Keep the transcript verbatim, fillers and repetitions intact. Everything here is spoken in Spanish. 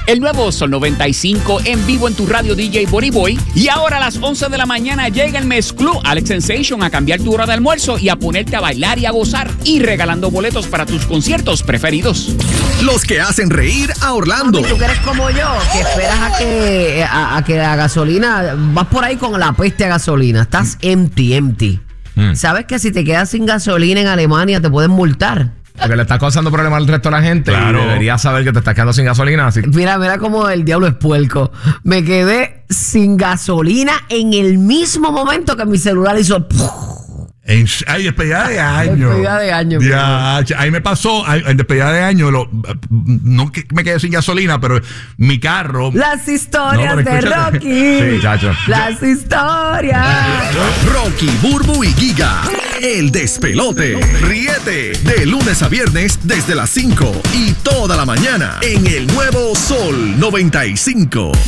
El nuevo Sol noventa y cinco en vivo en tu radio D J Body Boy. Y ahora a las once de la mañana llega el Mezclú Alex Sensation a cambiar tu hora de almuerzo y a ponerte a bailar y a gozar y regalando boletos para tus conciertos preferidos. Los que hacen reír a Orlando. Tú que eres como yo, que esperas a que, a, a que la gasolina, vas por ahí con la peste a gasolina, estás empty, empty. Mm. ¿Sabes que si te quedas sin gasolina en Alemania te pueden multar? Porque le estás causando problemas al resto de la gente. Claro. Y deberías saber que te estás quedando sin gasolina. Así. Mira, mira cómo el diablo es puerco. Me quedé sin gasolina en el mismo momento que mi celular hizo... En, ay, despedida de año. Despedida de año. Ya, ahí me pasó, ay, en despedida de año, lo, no que me quedé sin gasolina, pero mi carro. Las historias no, de Rocky. Sí, chacho. Las historias. Rocky, Burbu y Giga. El despelote. Ríete de lunes a viernes desde las cinco y toda la mañana en el nuevo Sol noventa y cinco.